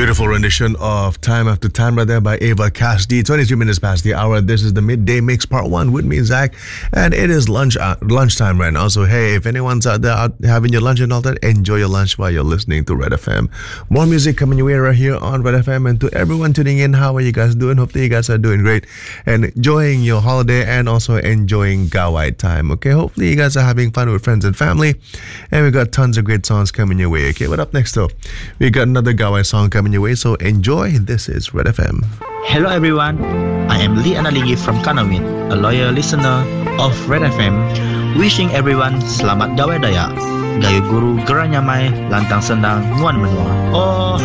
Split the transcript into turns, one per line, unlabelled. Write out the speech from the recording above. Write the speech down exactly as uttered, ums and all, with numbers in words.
Beautiful rendition of Time After Time right there by Ava Cassidy. twenty-two minutes past the hour. This is the Midday Mix Part one with me, Zach. And it is lunch uh, lunchtime right now. So, hey, if anyone's out there out having your lunch and all that, enjoy your lunch while you're listening to Red F M. More music coming your way right here on Red F M. And to everyone tuning in, how are you guys doing? Hopefully you guys are doing great and enjoying your holiday and also enjoying Gawai time. Okay, hopefully you guys are having fun with friends and family. And we got tons of great songs coming your way. Okay, what up next though? We got another Gawai song coming your way, so enjoy. This is Red F M.
Hello everyone, I am Lee Analingi from Kanawin, a loyal listener of Red F M, wishing everyone selamat Gawai Daya, Gayo Guru Geranyamai, Lantang Sendang, Nuan Menua. Oh